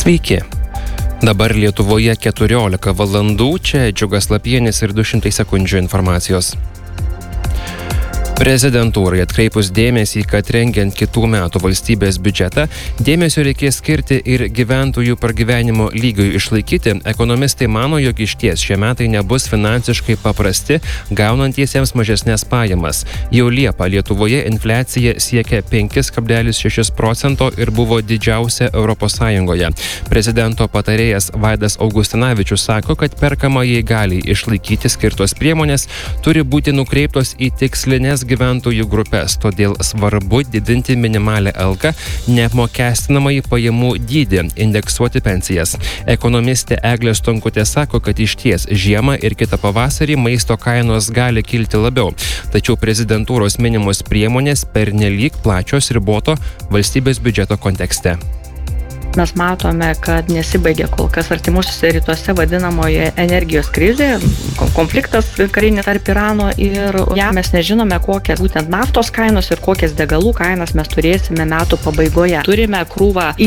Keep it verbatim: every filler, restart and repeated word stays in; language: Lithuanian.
Sveiki. Dabar Lietuvoje keturiolika valandų, čia Džiugas Lapienis ir du šimtai sekundžių informacijos. Prezidentūrai atkreipus dėmesį, kad rengiant kitų metų valstybės biudžetą, dėmesio reikės skirti ir gyventojų pragyvenimo lygiui išlaikyti, ekonomistai mano, jog išties šie metai nebus finansiškai paprasti, gaunantiesiems mažesnės pajamas. Jau Liepą Lietuvoje infliacija siekia penkis kablelis šešis procento ir buvo didžiausia Europos Sąjungoje. Prezidento patarėjas Vaidas Augustinavičius sako, kad perkamajai galiai išlaikyti skirtos priemonės turi būti nukreiptos į tikslinės gyventojų grupės, todėl svarbu didinti minimalę algą, neapmokestinamąjį pajamų dydį, indeksuoti pensijas. Ekonomistė Eglė Stonkutė sako, kad išties žiemą ir kitą pavasarį maisto kainos gali kilti labiau, tačiau prezidentūros minimos priemonės pernelyg plačios riboto valstybės biudžeto kontekste. Mes matome, kad nesibaigia kol kas artimuosiuose rytuose vadinamoje energijos krizė, konfliktas karinis tarp Irano ir ja, mes nežinome, kokias būtent naftos kainos ir kokias degalų kainas mes turėsime metų pabaigoje. Turime krūvą